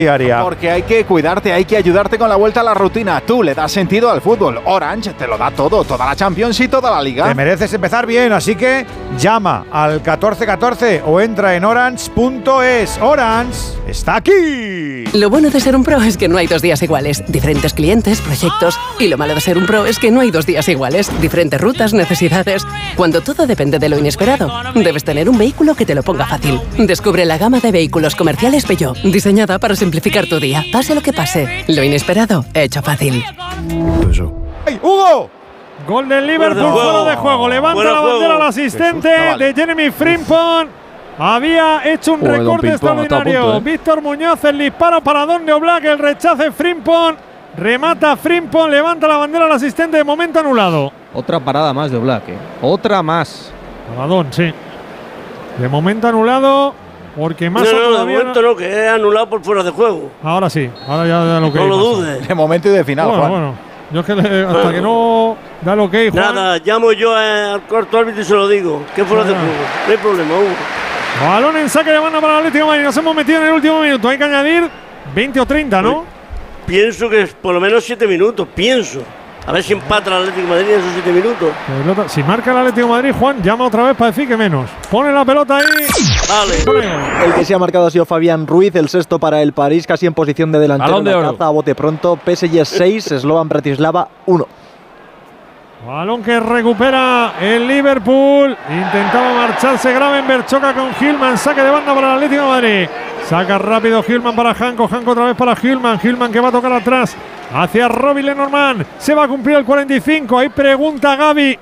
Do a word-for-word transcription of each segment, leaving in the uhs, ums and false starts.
diaria. Porque hay que cuidarte, hay que ayudarte con la vuelta a la rutina. Tú le das sentido al fútbol. Orange te lo da todo, toda la Champions y toda la Liga. Te mereces empezar bien, así que llama al catorce catorce o entra en orange punto es. Orange está aquí. Lo bueno de ser un pro es que no hay dos días iguales. Diferentes clientes, proyectos. Y lo malo de ser un pro es que no hay dos días iguales. Diferentes rutas, necesidades. Cuando todo depende de lo inesperado, debes tener un vehículo que te lo ponga fácil. Descubre la gama de vehículos comerciales Peugeot, diseñada para simplificar tu día. Pase lo que pase, lo inesperado, hecho fácil. ¡Ay, Hugo! Gol del Liverpool, fuera de juego. Levanta Buena la bandera juego. al asistente Jesús, no vale. de Jeremy Frimpong. Había hecho un Joder, don recorte Pimpón, está a extraordinario. punto, ¿eh? Víctor Muñoz, el disparo para Don de Oblak, el rechace Frimpong. Remata Frimpong, levanta la bandera al asistente, de momento anulado. Otra parada más de Oblak, ¿eh? Otra más. Para Don, sí. De momento anulado, porque más No, no, de todavía momento no, que es anulado por fuera de juego. Ahora sí, ahora ya da lo que No lo pasa. dudes. De momento y de final, Bueno, Juan. bueno. Yo es que le- hasta que no da lo que Juan. Nada, llamo yo al cuarto árbitro y se lo digo. Que fuera de Ah. juego. No hay problema, Hugo. Balón en saque de banda para el Atlético de Madrid. Nos hemos metido en el último minuto. Hay que añadir veinte o treinta, ¿no? Pienso que es por lo menos siete minutos, pienso. A ver si empata el Atlético de Madrid en esos siete minutos. Pelota. Si marca el Atlético de Madrid, Juan llama otra vez para decir que menos. Pone la pelota ahí. Vale. Pone gol. El que se ha marcado ha sido Fabián Ruiz, el sexto para el París, casi en posición de delantero. Balón de Una oro. caza a bote pronto. P S G seis, Slovan Bratislava uno. Balón que recupera el Liverpool. Intentaba marcharse Gravenberch, choca con Hillman. Saque de banda para el Atlético de Madrid. Saca rápido Hillman para Janko. Janko otra vez para Hillman. Hillman que va a tocar atrás hacia Robbie Lenormand. Se va a cumplir el cuarenta y cinco. Ahí pregunta Gaby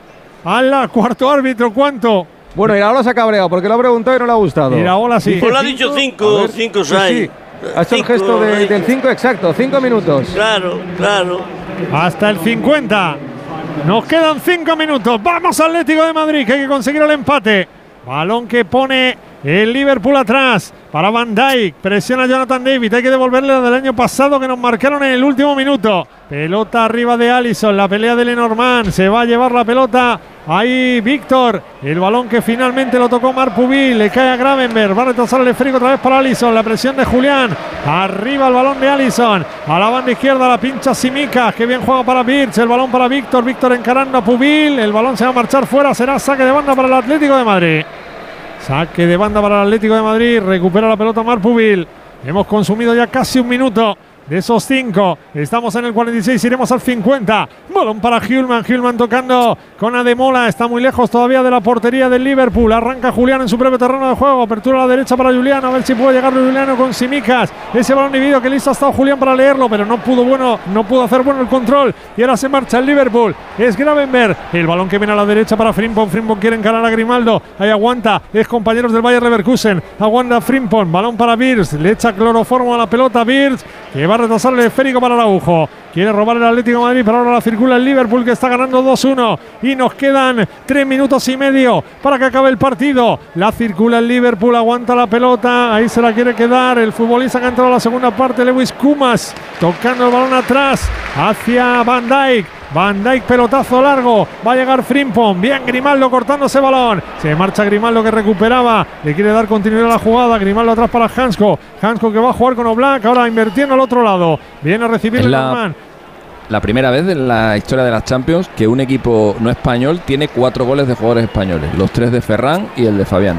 al cuarto árbitro cuánto. Bueno, Iraola se ha cabreado porque lo ha preguntado y no le ha gustado. Iraola sí. Pues lo ha dicho cinco, cinco, Sí, seis. sí. Ha hecho el gesto de- del cinco exacto, cinco minutos. Claro, claro. Hasta el cincuenta. Nos quedan cinco minutos. Vamos Atlético de Madrid, que hay que conseguir el empate. Balón que pone el Liverpool atrás para Van Dijk. Presiona Jonathan David. Hay que devolverle la del año pasado que nos marcaron en el último minuto. Pelota arriba de Alisson. La pelea de Lenormand. Se va a llevar la pelota. Ahí Víctor. El balón que finalmente lo tocó Marc Pubil. Le cae a Gravenberch. Va a retrasar el esférico otra vez para Alisson. La presión de Julián. Arriba el balón de Alisson. A la banda izquierda la pincha Simica. Que bien juega para Birch. El balón para Víctor. Víctor encarando a Pubil. El balón se va a marchar fuera. Será saque de banda para el Atlético de Madrid. Saque de banda para el Atlético de Madrid. Recupera la pelota Marc Pubil. Hemos consumido ya casi un minuto de esos cinco. Estamos en el cuarenta y seis, iremos al cincuenta. Balón para Hillman. Hillman tocando con Ademola. Está muy lejos todavía de la portería del Liverpool. Arranca Julián en su propio terreno de juego. Apertura a la derecha para Julián. A ver si puede llegar Juliano con Simicas. Ese balón dividido que listo ha estado Julián para leerlo, pero no pudo bueno, no pudo hacer bueno el control. Y ahora se marcha el Liverpool. Es Gravenberch. El balón que viene a la derecha para Frimpong. Frimpong quiere encarar a Grimaldo. Ahí aguanta. Es compañeros del Bayer Leverkusen. Aguanta Frimpong. Balón para Birch. Le echa cloroformo a la pelota Birch, que va a retrasar el esférico para Araujo. Quiere robar el Atlético de Madrid, pero ahora la circula el Liverpool, que está ganando dos uno. Y nos quedan tres minutos y medio para que acabe el partido. La circula el Liverpool, aguanta la pelota. Ahí se la quiere quedar el futbolista que ha entrado a la segunda parte, Lewis Kumas. Tocando el balón atrás hacia Van Dijk. Van Dijk, pelotazo largo. Va a llegar Frimpong. Bien Grimaldo cortando ese balón. Se marcha Grimaldo, que recuperaba. Le quiere dar continuidad a la jugada. Grimaldo atrás para Hansko. Hansko que va a jugar con Oblak. Ahora invirtiendo al otro lado. Viene a recibir el la, la primera vez en la historia de las Champions que un equipo no español tiene cuatro goles de jugadores españoles. Los tres de Ferran y el de Fabián.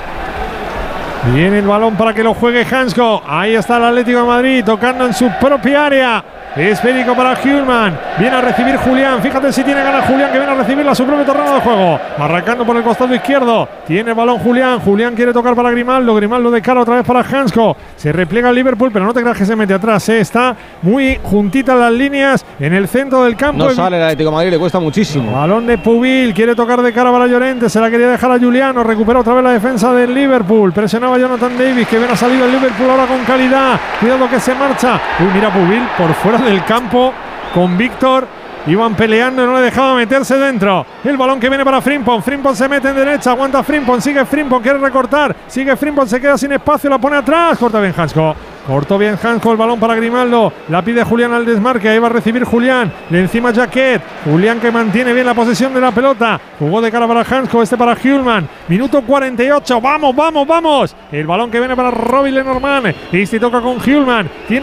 Viene el balón para que lo juegue Hansko. Ahí está el Atlético de Madrid tocando en su propia área. Esférico para Hillman. Viene a recibir Julián. Fíjate si tiene ganas Julián, que viene a recibirla a su propio terreno de juego. Arrancando por el costado izquierdo. Tiene el balón Julián. Julián quiere tocar para Grimaldo. Grimaldo de cara otra vez para Hansko. Se repliega el Liverpool, pero no te creas que se mete atrás, ¿eh? Está muy juntita las líneas en el centro del campo. No sale el Atlético de Madrid, le cuesta muchísimo. Balón de Pubil. Quiere tocar de cara para Llorente. Se la quería dejar a Juliano. Recupera otra vez la defensa del Liverpool. Presionaba Jonathan Davis, que bien ha salido el Liverpool ahora con calidad. Cuidado que se marcha. Uy, mira Pubil por fuera del campo con Víctor. Iban peleando y no le dejaba meterse dentro. El balón que viene para Frimpong. Frimpong se mete en derecha. Aguanta Frimpong. Sigue Frimpong. Quiere recortar. Sigue Frimpong. Se queda sin espacio. La pone atrás. Corta bien Hansko. Cortó bien Hansko, el balón para Grimaldo. La pide Julián al desmarque. Ahí va a recibir Julián. Le encima Jaquet. Julián que mantiene bien la posesión de la pelota. Jugó de cara para Hansko. Este para Hjulman. Minuto cuarenta y ocho. Vamos, vamos, vamos. El balón que viene para Robbie Lenormand. Y se toca con Hjulman. Tiene